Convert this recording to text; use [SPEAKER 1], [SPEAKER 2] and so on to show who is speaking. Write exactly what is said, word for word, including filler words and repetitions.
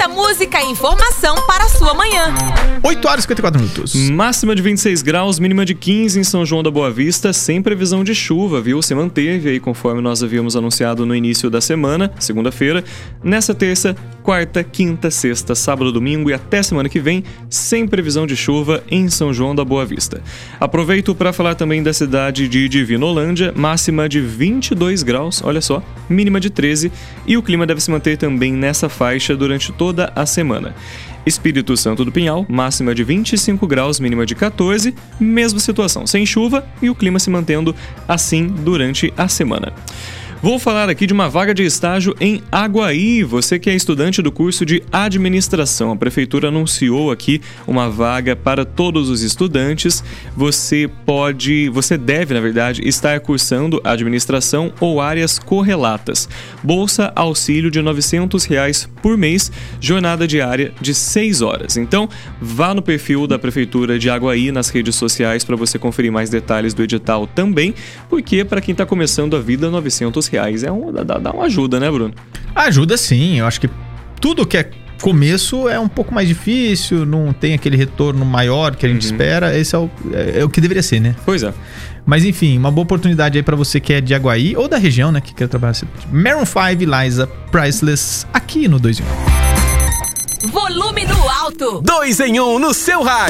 [SPEAKER 1] muita música e informação para a sua manhã.
[SPEAKER 2] oito horas e cinquenta e quatro minutos.
[SPEAKER 3] Máxima de vinte e seis graus, mínima de quinze em São João da Boa Vista, sem previsão de chuva, viu? Se manteve aí conforme nós havíamos anunciado no início da semana, segunda-feira. Nessa terça, quarta, quinta, sexta, sábado, domingo e até semana que vem, sem previsão de chuva em São João da Boa Vista. Aproveito para falar também da cidade de Divinolândia, máxima de vinte e dois graus, olha só, mínima de treze, e o clima deve se manter também nessa faixa durante toda a semana. Espírito Santo do Pinhal, máxima de vinte e cinco graus, mínima de quatorze, mesma situação, sem chuva e o clima se mantendo assim durante a semana. Vou falar aqui de uma vaga de estágio em Aguaí. Você que é estudante do curso de administração, a prefeitura anunciou aqui uma vaga para todos os estudantes. Você pode, você deve, na verdade, estar cursando administração ou áreas correlatas. Bolsa auxílio de novecentos reais por mês, jornada diária de seis horas. Então, vá no perfil da prefeitura de Aguaí nas redes sociais para você conferir mais detalhes do edital também, porque para quem está começando a vida, novecentos reais é um, dá, dá uma ajuda, né, Bruno?
[SPEAKER 2] Ajuda sim, eu acho que tudo que é começo é um pouco mais difícil, não tem aquele retorno maior que a gente uhum. espera, esse é o, é, é o que deveria ser, né?
[SPEAKER 3] Pois é.
[SPEAKER 2] Mas enfim, uma boa oportunidade aí pra você que é de Aguaí ou da região, né, que quer trabalhar. Maroon five, Liza, Priceless, aqui no dois em um.
[SPEAKER 1] Volume no alto.
[SPEAKER 4] dois em um no seu rádio.